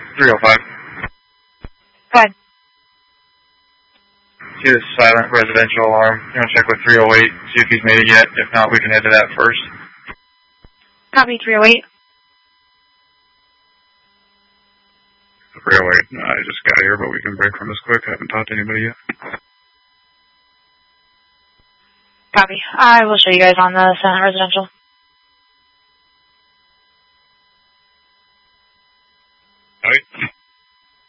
305. Go ahead. See this silent residential alarm. You want to check with 308, see if he's made it yet. If not, we can head to that first. Copy, 308. 308. I just got here, but we can break from this quick. I haven't talked to anybody yet. Copy. I will show you guys on the silent residential.